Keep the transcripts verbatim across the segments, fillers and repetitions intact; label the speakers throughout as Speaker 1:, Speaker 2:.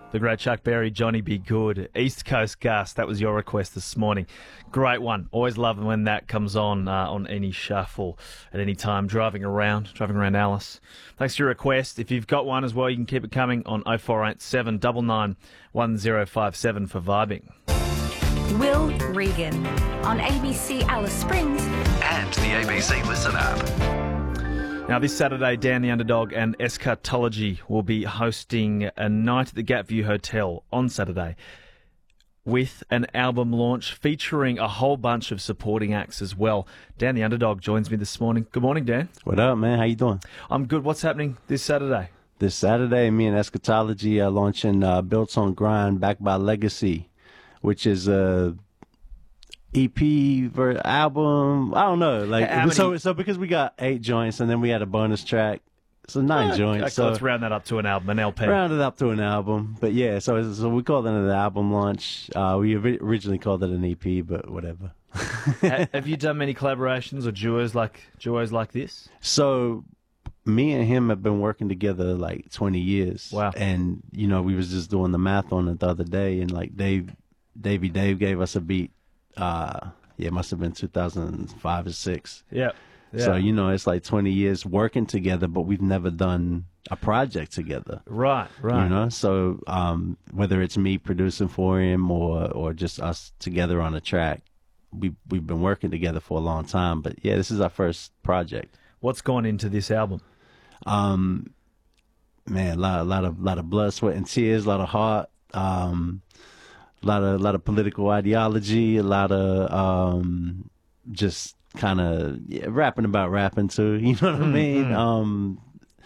Speaker 1: The great Chuck Berry, Johnny Be Good. East Coast Gus, that was your request this morning. Great one. Always love when that comes on uh, on any shuffle at any time. Driving around, driving around Alice. Thanks for your request. If you've got one as well, you can keep it coming on oh four eight seven, nine nine, one oh five seven for vibing.
Speaker 2: Will Regan on A B C Alice Springs
Speaker 3: and the A B C Listen app.
Speaker 1: Now, this Saturday, Dan the Underdog and Eschatology will be hosting a night at the Gapview Hotel on Saturday with an album launch featuring a whole bunch of supporting acts as well. Dan the Underdog joins me this morning. Good morning, Dan.
Speaker 4: What up, man? How you doing?
Speaker 1: I'm good. What's happening this Saturday?
Speaker 4: This Saturday, me and Eschatology are launching uh, Built on Grind, backed by Legacy, which is a E P ver- album. I don't know, like
Speaker 1: How
Speaker 4: so.
Speaker 1: many-
Speaker 4: So because we got eight joints and then we had a bonus track, so nine
Speaker 1: Yeah,
Speaker 4: joints.
Speaker 1: okay,
Speaker 4: So
Speaker 1: let's round that up to an album, an L P.
Speaker 4: round it up to an album. But yeah, so so we called it an album launch. Uh, we ori- originally called it an E P, but whatever.
Speaker 1: Ha- Have you done many collaborations or duos like duos like this?
Speaker 4: So me and him have been working together like twenty years.
Speaker 1: Wow.
Speaker 4: And you know, we was just doing the math on it the other day, and like Dave, Davey Dave gave us a beat. Uh, yeah, it must have been two thousand five or six.
Speaker 1: Yeah. yeah.
Speaker 4: So, you know, it's like twenty years working together, but we've never done a project together.
Speaker 1: Right, right.
Speaker 4: You know, so um, whether it's me producing for him or or just us together on a track, we we've been working together for a long time. But yeah, this is our first project.
Speaker 1: What's gone into this album?
Speaker 4: Um, man, a lot, a lot of, lot of blood, sweat, and tears, a lot of heart. Um, a lot of, lot of political ideology, a lot of um, just kind of yeah, rapping about rapping too. You know what I mean?
Speaker 1: mm.
Speaker 4: Um,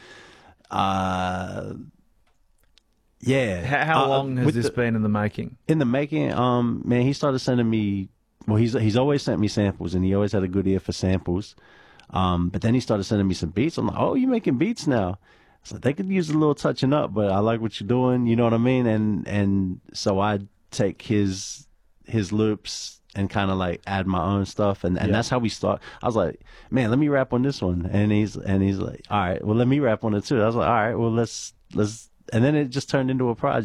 Speaker 4: uh, yeah.
Speaker 1: How, how
Speaker 4: Uh,
Speaker 1: long has
Speaker 4: with
Speaker 1: this
Speaker 4: the-
Speaker 1: been in the making?
Speaker 4: in the making? Um, man, he started sending me. Well, he's he's always sent me samples, and he always had a good ear for samples. Um, but then he started sending me some beats. I'm like, oh, you making beats now? So they could use a little touching up, but I like what you're doing. You know what I mean? And and so I take his his loops and kind of like add my own stuff, and, and
Speaker 1: Yeah.
Speaker 4: that's how we start. I was like, man, let me rap on this one, and he's and he's like, all right, well, let me rap on it too. I was like, all right, well, let's let's, and then it just turned into a project.